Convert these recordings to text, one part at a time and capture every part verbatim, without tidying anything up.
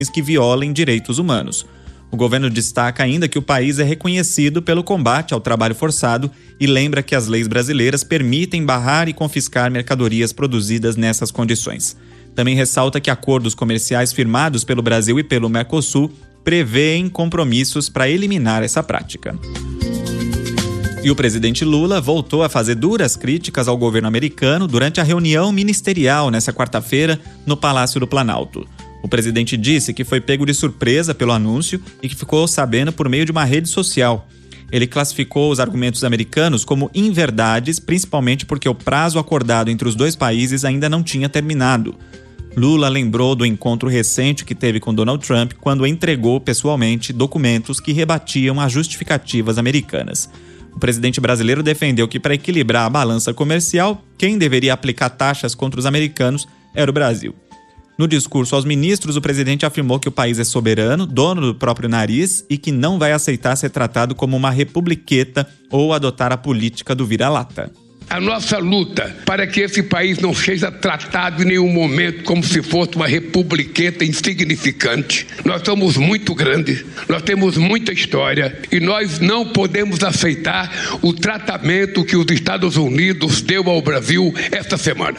que violem direitos humanos. O governo destaca ainda que o país é reconhecido pelo combate ao trabalho forçado e lembra que as leis brasileiras permitem barrar e confiscar mercadorias produzidas nessas condições. Também ressalta que acordos comerciais firmados pelo Brasil e pelo Mercosul prevêem compromissos para eliminar essa prática. E o presidente Lula voltou a fazer duras críticas ao governo americano durante a reunião ministerial nesta quarta-feira no Palácio do Planalto. O presidente disse que foi pego de surpresa pelo anúncio e que ficou sabendo por meio de uma rede social. Ele classificou os argumentos americanos como inverdades, principalmente porque o prazo acordado entre os dois países ainda não tinha terminado. Lula lembrou do encontro recente que teve com Donald Trump quando entregou pessoalmente documentos que rebatiam as justificativas americanas. O presidente brasileiro defendeu que, para equilibrar a balança comercial, quem deveria aplicar taxas contra os americanos era o Brasil. No discurso aos ministros, o presidente afirmou que o país é soberano, dono do próprio nariz e que não vai aceitar ser tratado como uma republiqueta ou adotar a política do vira-lata. A nossa luta para que esse país não seja tratado em nenhum momento como se fosse uma republiqueta insignificante. Nós somos muito grandes, nós temos muita história e nós não podemos aceitar o tratamento que os Estados Unidos deu ao Brasil esta semana.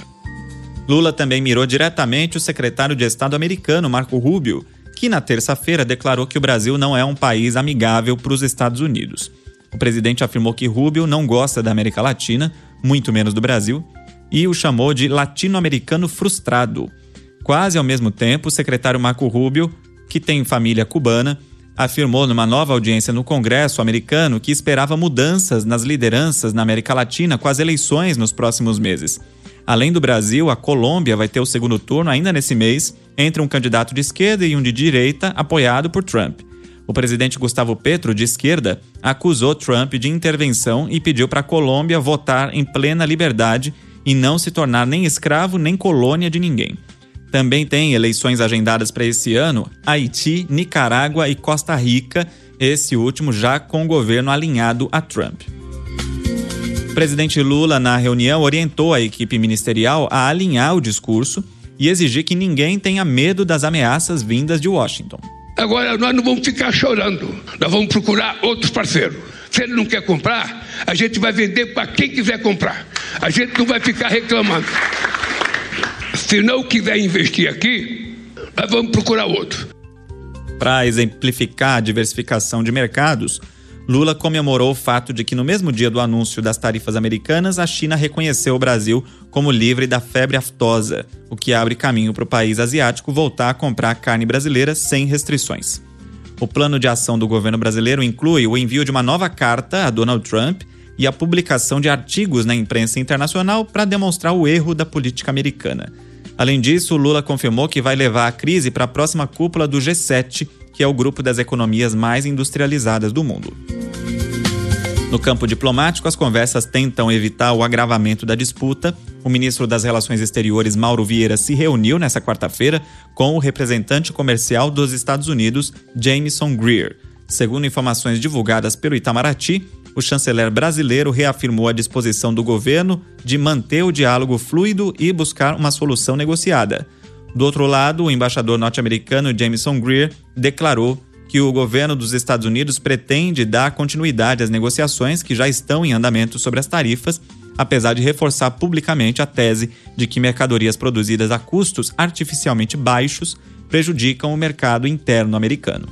Lula também mirou diretamente o secretário de Estado americano, Marco Rubio, que na terça-feira declarou que o Brasil não é um país amigável para os Estados Unidos. O presidente afirmou que Rubio não gosta da América Latina, muito menos do Brasil, e o chamou de latino-americano frustrado. Quase ao mesmo tempo, o secretário Marco Rubio, que tem família cubana, afirmou numa nova audiência no Congresso americano que esperava mudanças nas lideranças na América Latina com as eleições nos próximos meses. Além do Brasil, a Colômbia vai ter o segundo turno ainda nesse mês, entre um candidato de esquerda e um de direita, apoiado por Trump. O presidente Gustavo Petro, de esquerda, acusou Trump de intervenção e pediu para a Colômbia votar em plena liberdade e não se tornar nem escravo nem colônia de ninguém. Também tem eleições agendadas para esse ano, Haiti, Nicarágua e Costa Rica, esse último já com o governo alinhado a Trump. O presidente Lula, na reunião, orientou a equipe ministerial a alinhar o discurso e exigir que ninguém tenha medo das ameaças vindas de Washington. Agora, nós não vamos ficar chorando, nós vamos procurar outros parceiros. Se ele não quer comprar, a gente vai vender para quem quiser comprar. A gente não vai ficar reclamando. Se não quiser investir aqui, nós vamos procurar outro. Para exemplificar a diversificação de mercados, Lula comemorou o fato de que no mesmo dia do anúncio das tarifas americanas, a China reconheceu o Brasil como livre da febre aftosa, o que abre caminho para o país asiático voltar a comprar carne brasileira sem restrições. O plano de ação do governo brasileiro inclui o envio de uma nova carta a Donald Trump e a publicação de artigos na imprensa internacional para demonstrar o erro da política americana. Além disso, Lula confirmou que vai levar a crise para a próxima cúpula do G sete, que é o grupo das economias mais industrializadas do mundo. No campo diplomático, as conversas tentam evitar o agravamento da disputa. O ministro das Relações Exteriores, Mauro Vieira, se reuniu nesta quarta-feira com o representante comercial dos Estados Unidos, Jamieson Greer. Segundo informações divulgadas pelo Itamaraty, o chanceler brasileiro reafirmou a disposição do governo de manter o diálogo fluido e buscar uma solução negociada. Do outro lado, o embaixador norte-americano Jamieson Greer declarou que o governo dos Estados Unidos pretende dar continuidade às negociações que já estão em andamento sobre as tarifas, apesar de reforçar publicamente a tese de que mercadorias produzidas a custos artificialmente baixos prejudicam o mercado interno americano.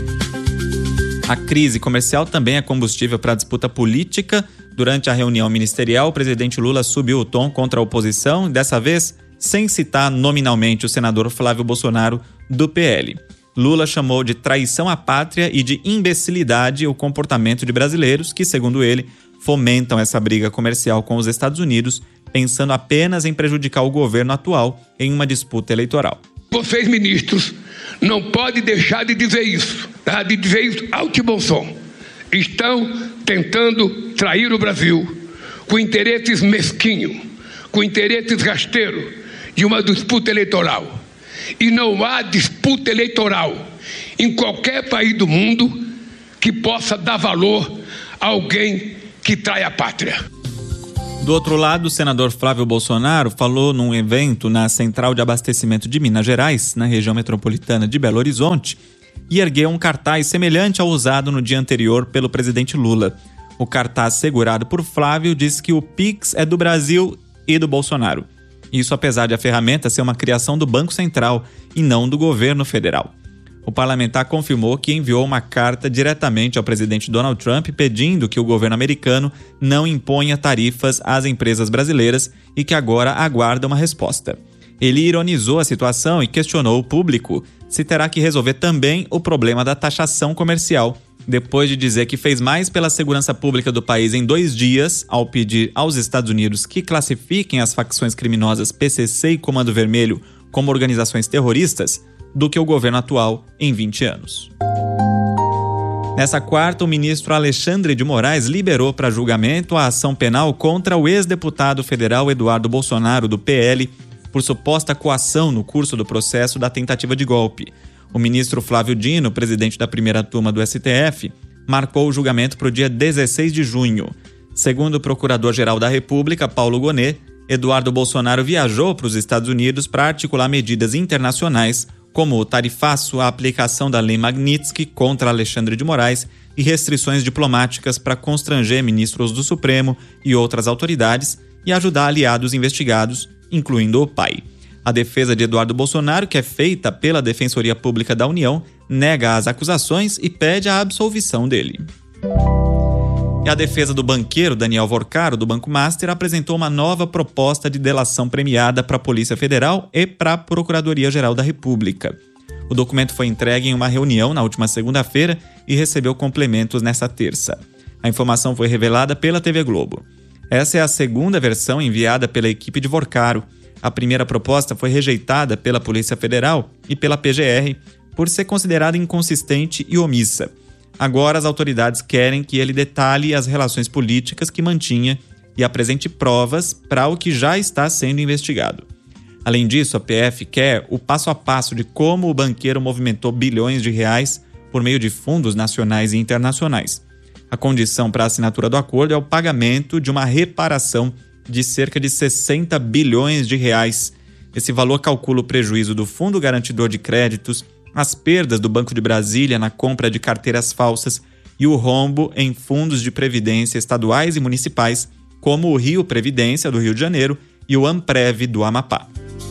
A crise comercial também é combustível para a disputa política. Durante a reunião ministerial, o presidente Lula subiu o tom contra a oposição, dessa vez sem citar nominalmente o senador Flávio Bolsonaro, do P L. Lula chamou de traição à pátria e de imbecilidade o comportamento de brasileiros que, segundo ele, fomentam essa briga comercial com os Estados Unidos, pensando apenas em prejudicar o governo atual em uma disputa eleitoral. Vocês, ministros, não podem deixar de dizer isso, tá? De dizer isso alto e bom som. Estão tentando trair o Brasil com interesses mesquinhos, com interesses rasteiros de uma disputa eleitoral. E não há disputa eleitoral em qualquer país do mundo que possa dar valor a alguém que trai a pátria. Do outro lado, o senador Flávio Bolsonaro falou num evento na Central de Abastecimento de Minas Gerais, na região metropolitana de Belo Horizonte, e ergueu um cartaz semelhante ao usado no dia anterior pelo presidente Lula. O cartaz segurado por Flávio diz que o Pix é do Brasil e do Bolsonaro. Isso apesar de a ferramenta ser uma criação do Banco Central e não do governo federal. O parlamentar confirmou que enviou uma carta diretamente ao presidente Donald Trump pedindo que o governo americano não imponha tarifas às empresas brasileiras e que agora aguarda uma resposta. Ele ironizou a situação e questionou o público se terá que resolver também o problema da taxação comercial, depois de dizer que fez mais pela segurança pública do país em dois dias, ao pedir aos Estados Unidos que classifiquem as facções criminosas P C C e Comando Vermelho como organizações terroristas, do que o governo atual em vinte anos. Nessa quarta, o ministro Alexandre de Moraes liberou para julgamento a ação penal contra o ex-deputado federal Eduardo Bolsonaro, do P L, por suposta coação no curso do processo da tentativa de golpe. O ministro Flávio Dino, presidente da primeira turma do S T F, marcou o julgamento para o dia dezesseis de junho. Segundo o procurador-geral da República, Paulo Gonet, Eduardo Bolsonaro viajou para os Estados Unidos para articular medidas internacionais como o tarifaço, a aplicação da Lei Magnitsky contra Alexandre de Moraes e restrições diplomáticas para constranger ministros do Supremo e outras autoridades e ajudar aliados investigados, incluindo o pai. A defesa de Eduardo Bolsonaro, que é feita pela Defensoria Pública da União, nega as acusações e pede a absolvição dele. E a defesa do banqueiro Daniel Vorcaro, do Banco Master, apresentou uma nova proposta de delação premiada para a Polícia Federal e para a Procuradoria-Geral da República. O documento foi entregue em uma reunião na última segunda-feira e recebeu complementos nesta terça. A informação foi revelada pela T V Globo. Essa é a segunda versão enviada pela equipe de Vorcaro. A primeira proposta foi rejeitada pela Polícia Federal e pela P G R por ser considerada inconsistente e omissa. Agora as autoridades querem que ele detalhe as relações políticas que mantinha e apresente provas para o que já está sendo investigado. Além disso, a P F quer o passo a passo de como o banqueiro movimentou bilhões de reais por meio de fundos nacionais e internacionais. A condição para a assinatura do acordo é o pagamento de uma reparação de cerca de sessenta bilhões de reais. Esse valor calcula o prejuízo do Fundo Garantidor de Créditos, as perdas do Banco de Brasília na compra de carteiras falsas e o rombo em fundos de previdência estaduais e municipais, como o Rio Previdência, do Rio de Janeiro, e o Amprev, do Amapá.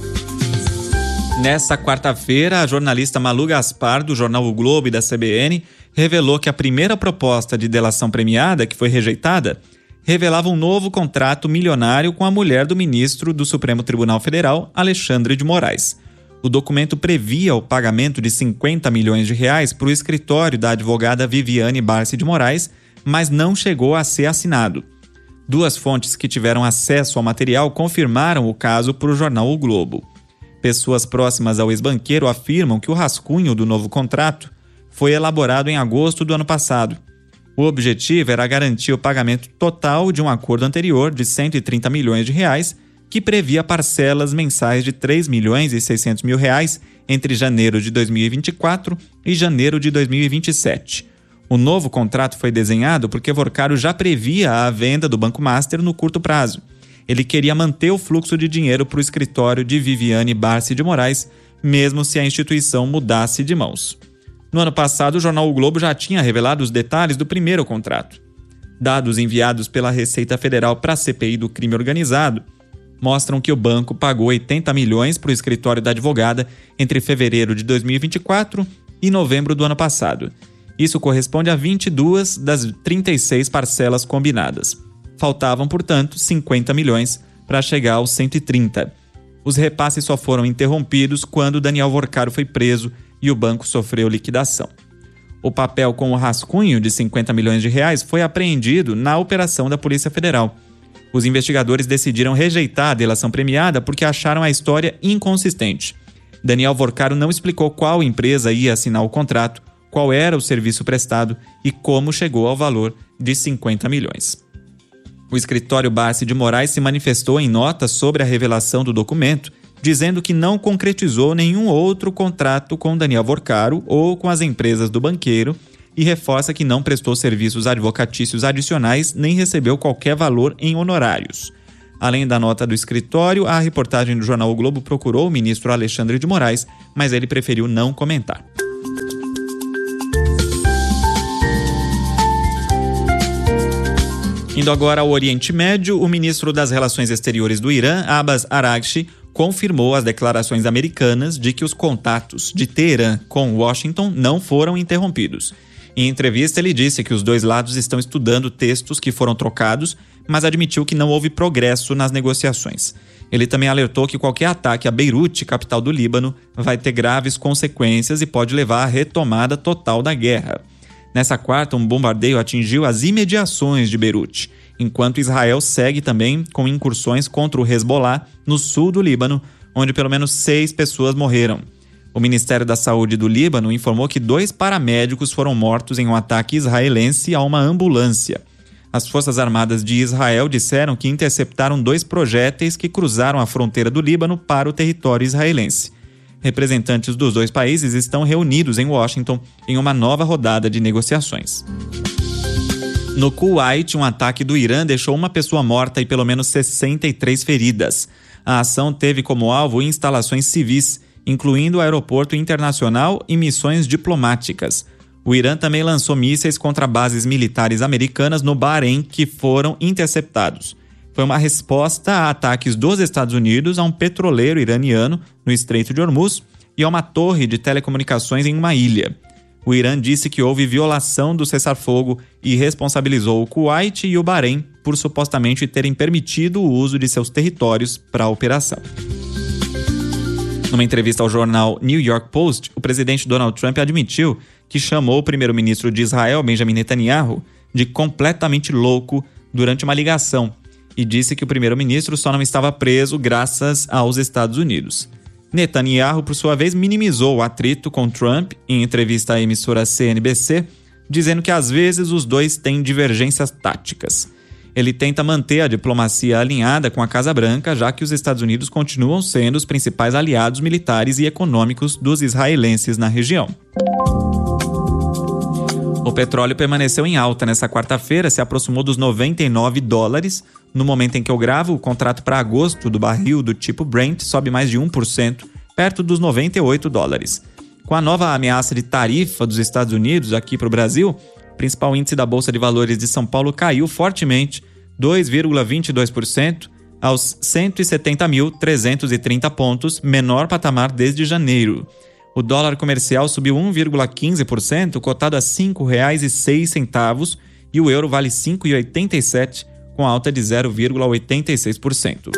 Nessa quarta-feira, a jornalista Malu Gaspar, do jornal O Globo e da C B N, revelou que a primeira proposta de delação premiada, que foi rejeitada, revelava um novo contrato milionário com a mulher do ministro do Supremo Tribunal Federal, Alexandre de Moraes. O documento previa o pagamento de cinquenta milhões de reais para o escritório da advogada Viviane Barsi de Moraes, mas não chegou a ser assinado. Duas fontes que tiveram acesso ao material confirmaram o caso para o jornal O Globo. Pessoas próximas ao ex-banqueiro afirmam que o rascunho do novo contrato foi elaborado em agosto do ano passado. O objetivo era garantir o pagamento total de um acordo anterior de cento e trinta milhões de reais, que previa parcelas mensais de três milhões e seiscentos mil reais entre janeiro de dois mil e vinte e quatro e janeiro de dois mil e vinte e sete. O novo contrato foi desenhado porque Vorcaro já previa a venda do Banco Master no curto prazo. Ele queria manter o fluxo de dinheiro para o escritório de Viviane Barsi de Moraes, mesmo se a instituição mudasse de mãos. No ano passado, o jornal O Globo já tinha revelado os detalhes do primeiro contrato. Dados enviados pela Receita Federal para a C P I do crime organizado mostram que o banco pagou oitenta milhões para o escritório da advogada entre fevereiro de dois mil e vinte e quatro e novembro do ano passado. Isso corresponde a vinte e duas das trinta e seis parcelas combinadas. Faltavam, portanto, cinquenta milhões para chegar aos cento e trinta. Os repasses só foram interrompidos quando Daniel Vorcaro foi preso e o banco sofreu liquidação. O papel com o rascunho de cinquenta milhões de reais foi apreendido na operação da Polícia Federal. Os investigadores decidiram rejeitar a delação premiada porque acharam a história inconsistente. Daniel Vorcaro não explicou qual empresa ia assinar o contrato, qual era o serviço prestado e como chegou ao valor de cinquenta milhões. O escritório Barsi de Moraes se manifestou em nota sobre a revelação do documento, dizendo que não concretizou nenhum outro contrato com Daniel Vorcaro ou com as empresas do banqueiro e reforça que não prestou serviços advocatícios adicionais nem recebeu qualquer valor em honorários. Além da nota do escritório, a reportagem do jornal O Globo procurou o ministro Alexandre de Moraes, mas ele preferiu não comentar. Indo agora ao Oriente Médio, o ministro das Relações Exteriores do Irã, Abbas Araghchi, confirmou as declarações americanas de que os contatos de Teherã com Washington não foram interrompidos. Em entrevista, ele disse que os dois lados estão estudando textos que foram trocados, mas admitiu que não houve progresso nas negociações. Ele também alertou que qualquer ataque a Beirute, capital do Líbano, vai ter graves consequências e pode levar à retomada total da guerra. Nessa quarta, um bombardeio atingiu as imediações de Beirute, enquanto Israel segue também com incursões contra o Hezbollah no sul do Líbano, onde pelo menos seis pessoas morreram. O Ministério da Saúde do Líbano informou que dois paramédicos foram mortos em um ataque israelense a uma ambulância. As Forças Armadas de Israel disseram que interceptaram dois projéteis que cruzaram a fronteira do Líbano para o território israelense. Representantes dos dois países estão reunidos em Washington em uma nova rodada de negociações. No Kuwait, um ataque do Irã deixou uma pessoa morta e pelo menos sessenta e três feridas. A ação teve como alvo instalações civis, incluindo o aeroporto internacional e missões diplomáticas. O Irã também lançou mísseis contra bases militares americanas no Bahrein, que foram interceptados. Foi uma resposta a ataques dos Estados Unidos a um petroleiro iraniano no Estreito de Hormuz e a uma torre de telecomunicações em uma ilha. O Irã disse que houve violação do cessar-fogo e responsabilizou o Kuwait e o Bahrein por supostamente terem permitido o uso de seus territórios para a operação. Numa entrevista ao jornal New York Post, o presidente Donald Trump admitiu que chamou o primeiro-ministro de Israel, Benjamin Netanyahu, de completamente louco durante uma ligação e disse que o primeiro-ministro só não estava preso graças aos Estados Unidos. Netanyahu, por sua vez, minimizou o atrito com Trump em entrevista à emissora C N B C, dizendo que às vezes os dois têm divergências táticas. Ele tenta manter a diplomacia alinhada com a Casa Branca, já que os Estados Unidos continuam sendo os principais aliados militares e econômicos dos israelenses na região. O petróleo permaneceu em alta nessa quarta-feira, se aproximou dos noventa e nove dólares. No momento em que eu gravo, o contrato para agosto do barril do tipo Brent sobe mais de um por cento, perto dos noventa e oito dólares. Com a nova ameaça de tarifa dos Estados Unidos aqui para o Brasil, o principal índice da Bolsa de Valores de São Paulo caiu fortemente, dois vírgula vinte e dois por cento, aos cento e setenta mil trezentos e trinta pontos, menor patamar desde janeiro. O dólar comercial subiu um vírgula quinze por cento, cotado a cinco reais e seis centavos, e o euro vale cinco reais e oitenta e sete centavos, com alta de zero vírgula oitenta e seis por cento.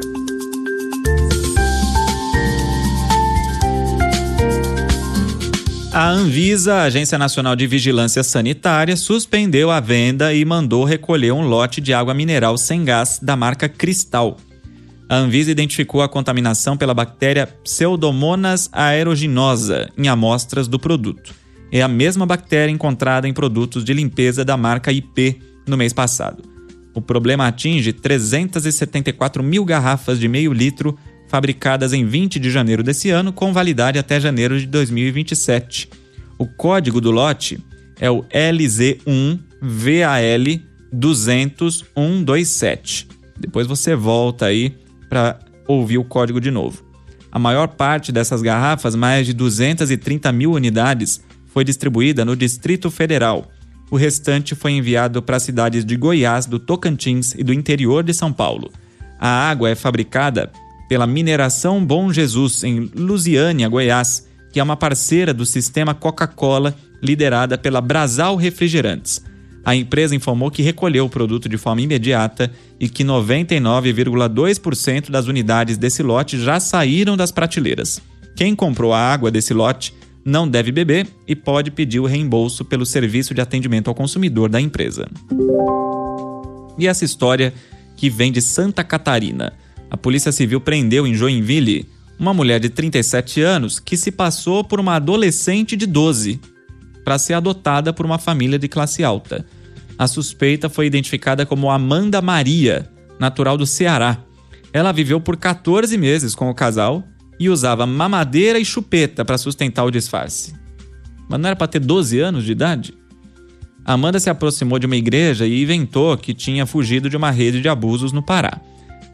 A Anvisa, a Agência Nacional de Vigilância Sanitária, suspendeu a venda e mandou recolher um lote de água mineral sem gás da marca Cristal. A Anvisa identificou a contaminação pela bactéria Pseudomonas aeruginosa em amostras do produto. É a mesma bactéria encontrada em produtos de limpeza da marca I P no mês passado. O problema atinge trezentas e setenta e quatro mil garrafas de meio litro fabricadas em vinte de janeiro desse ano, com validade até janeiro de dois mil e vinte e sete. O código do lote é o L Z um V A L dois zero zero um dois sete. Depois você volta aí para ouvir o código de novo. A maior parte dessas garrafas, mais de duzentas e trinta mil unidades, foi distribuída no Distrito Federal. O restante foi enviado para as cidades de Goiás, do Tocantins e do interior de São Paulo. A água é fabricada pela Mineração Bom Jesus, em Lusiânia, Goiás, que é uma parceira do sistema Coca-Cola, liderada pela Brasal Refrigerantes. A empresa informou que recolheu o produto de forma imediata e que noventa e nove vírgula dois por cento das unidades desse lote já saíram das prateleiras. Quem comprou a água desse lote não deve beber e pode pedir o reembolso pelo serviço de atendimento ao consumidor da empresa. E essa história que vem de Santa Catarina. A Polícia Civil prendeu em Joinville uma mulher de trinta e sete anos que se passou por uma adolescente de doze para ser adotada por uma família de classe alta. A suspeita foi identificada como Amanda Maria, natural do Ceará. Ela viveu por quatorze meses com o casal e usava mamadeira e chupeta para sustentar o disfarce. Mas não era para ter doze anos de idade? A Amanda se aproximou de uma igreja e inventou que tinha fugido de uma rede de abusos no Pará.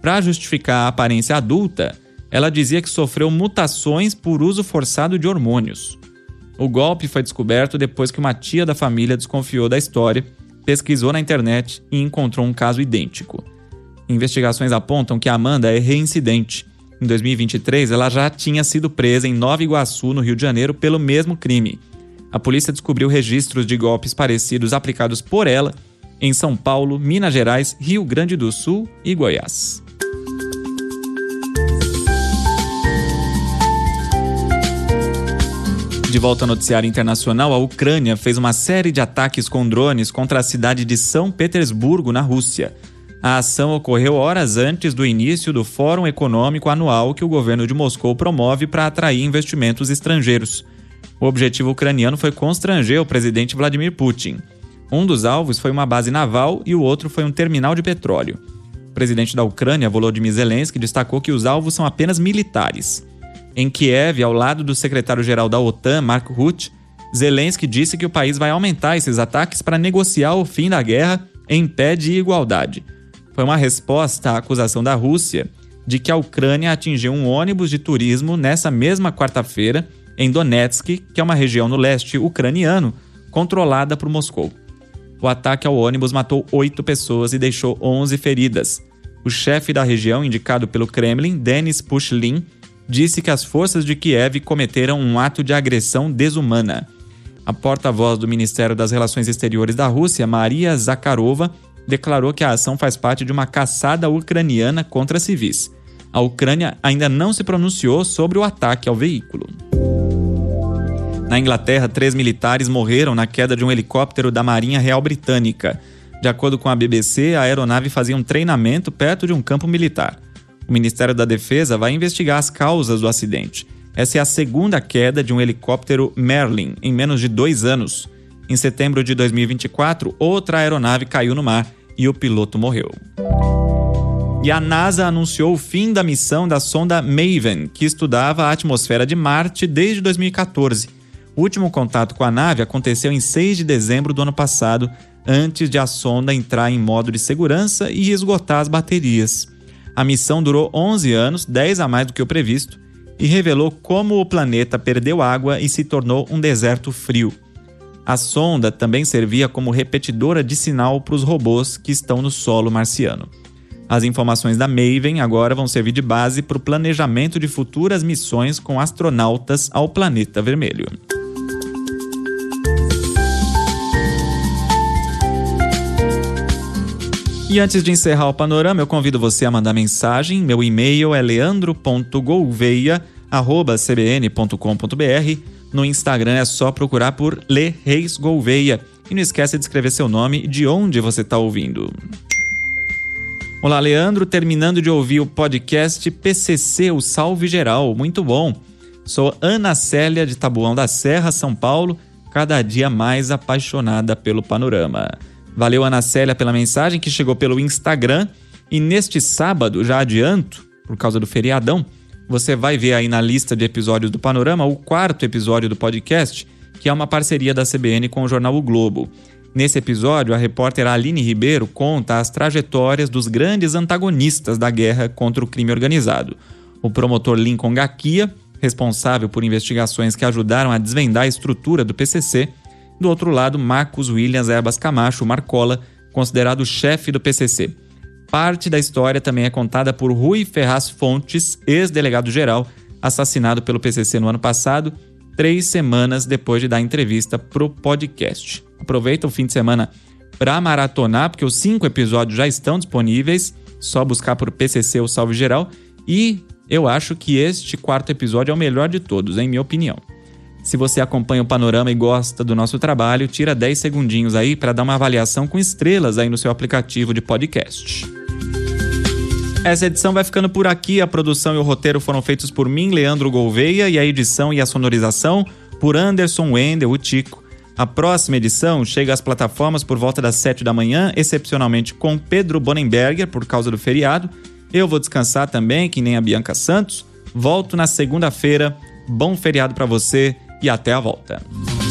Para justificar a aparência adulta, ela dizia que sofreu mutações por uso forçado de hormônios. O golpe foi descoberto depois que uma tia da família desconfiou da história, pesquisou na internet e encontrou um caso idêntico. Investigações apontam que Amanda é reincidente. Em dois mil e vinte e três, ela já tinha sido presa em Nova Iguaçu, no Rio de Janeiro, pelo mesmo crime. A polícia descobriu registros de golpes parecidos aplicados por ela em São Paulo, Minas Gerais, Rio Grande do Sul e Goiás. De volta ao noticiário internacional, a Ucrânia fez uma série de ataques com drones contra a cidade de São Petersburgo, na Rússia. A ação ocorreu horas antes do início do Fórum Econômico Anual que o governo de Moscou promove para atrair investimentos estrangeiros. O objetivo ucraniano foi constranger o presidente Vladimir Putin. Um dos alvos foi uma base naval e o outro foi um terminal de petróleo. O presidente da Ucrânia, Volodymyr Zelensky, destacou que os alvos são apenas militares. Em Kiev, ao lado do secretário-geral da OTAN, Mark Rutte, Zelensky disse que o país vai aumentar esses ataques para negociar o fim da guerra em pé de igualdade. Foi uma resposta à acusação da Rússia de que a Ucrânia atingiu um ônibus de turismo nessa mesma quarta-feira em Donetsk, que é uma região no leste ucraniano, controlada por Moscou. O ataque ao ônibus matou oito pessoas e deixou onze feridas. O chefe da região, indicado pelo Kremlin, Denis Pushlin, disse que as forças de Kiev cometeram um ato de agressão desumana. A porta-voz do Ministério das Relações Exteriores da Rússia, Maria Zakharova, declarou que a ação faz parte de uma caçada ucraniana contra civis. A Ucrânia ainda não se pronunciou sobre o ataque ao veículo. Na Inglaterra, três militares morreram na queda de um helicóptero da Marinha Real Britânica. De acordo com a B B C, a aeronave fazia um treinamento perto de um campo militar. O Ministério da Defesa vai investigar as causas do acidente. Essa é a segunda queda de um helicóptero Merlin em menos de dois anos. Em setembro de dois mil e vinte e quatro, outra aeronave caiu no mar e o piloto morreu. E a NASA anunciou o fim da missão da sonda Maven, que estudava a atmosfera de Marte desde dois mil e quatorze. O último contato com a nave aconteceu em seis de dezembro do ano passado, antes de a sonda entrar em modo de segurança e esgotar as baterias. A missão durou onze anos, dez a mais do que o previsto, e revelou como o planeta perdeu água e se tornou um deserto frio. A sonda também servia como repetidora de sinal para os robôs que estão no solo marciano. As informações da Maven agora vão servir de base para o planejamento de futuras missões com astronautas ao planeta vermelho. E antes de encerrar o panorama, eu convido você a mandar mensagem. Meu e-mail é leandro ponto gouveia arroba c b n ponto com ponto b r. No Instagram é só procurar por Le Reis Gouveia. E não esqueça de escrever seu nome e de onde você está ouvindo. Olá, Leandro. Terminando de ouvir o podcast P C C, o Salve Geral. Muito bom. Sou Ana Célia, de Taboão da Serra, São Paulo, cada dia mais apaixonada pelo panorama. Valeu, Ana Célia, pela mensagem que chegou pelo Instagram. E neste sábado, já adianto, por causa do feriadão, você vai ver aí na lista de episódios do Panorama o quarto episódio do podcast, que é uma parceria da C B N com o jornal O Globo. Nesse episódio, a repórter Aline Ribeiro conta as trajetórias dos grandes antagonistas da guerra contra o crime organizado. O promotor Lincoln Gaquia, responsável por investigações que ajudaram a desvendar a estrutura do P C C. Do outro lado, Marcos Williams Erbas Camacho, Marcola, considerado o chefe do P C C. Parte da história também é contada por Rui Ferraz Fontes, ex-delegado-geral, assassinado pelo P C C no ano passado, três semanas depois de dar entrevista pro podcast. Aproveita o fim de semana para maratonar, porque os cinco episódios já estão disponíveis, só buscar por P C C o Salve Geral, e eu acho que este quarto episódio é o melhor de todos, em minha opinião. Se você acompanha o Panorama e gosta do nosso trabalho, tira dez segundinhos aí para dar uma avaliação com estrelas aí no seu aplicativo de podcast. Essa edição vai ficando por aqui. A produção e o roteiro foram feitos por mim, Leandro Gouveia, e a edição e a sonorização por Anderson Wendel, o Tico. A próxima edição chega às plataformas por volta das sete da manhã, excepcionalmente com Pedro Bonenberger, por causa do feriado. Eu vou descansar também, que nem a Bianca Santos. Volto na segunda-feira. Bom feriado para você e até a volta.